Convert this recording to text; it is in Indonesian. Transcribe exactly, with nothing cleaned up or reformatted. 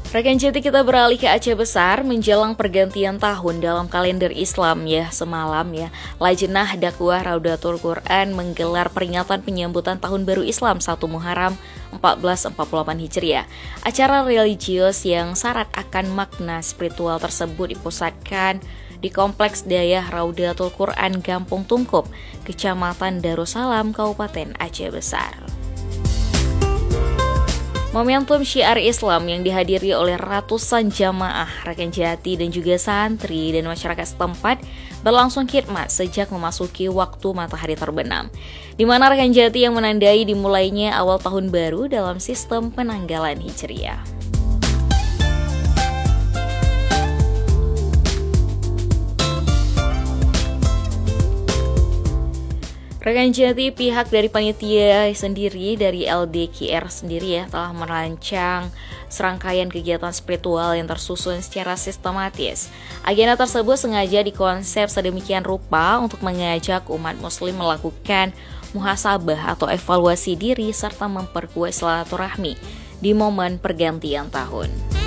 Rekan Jati, kita beralih ke Aceh Besar menjelang pergantian tahun dalam kalender Islam ya. Semalam ya, Lajnah Dakwah Raudatul Quran menggelar peringatan penyambutan Tahun Baru Islam satu Muharram seribu empat ratus empat puluh delapan Hijriah. Acara religius yang syarat akan makna spiritual tersebut dipusatkan di Kompleks Dayah Raudatul Quran Gampung Tungkup, Kecamatan Darussalam, Kabupaten Aceh Besar. Momentum syiar Islam yang dihadiri oleh ratusan jamaah, rekan Jati dan juga santri dan masyarakat setempat berlangsung khidmat sejak memasuki waktu matahari terbenam, di mana rekan Jati yang menandai dimulainya awal tahun baru dalam sistem penanggalan Hijriah. Rekan Jati, pihak dari panitia sendiri dari L D Q R sendiri ya telah merancang serangkaian kegiatan spiritual yang tersusun secara sistematis. Agenda tersebut sengaja dikonsep sedemikian rupa untuk mengajak umat muslim melakukan muhasabah atau evaluasi diri serta memperkuat silaturahmi di momen pergantian tahun.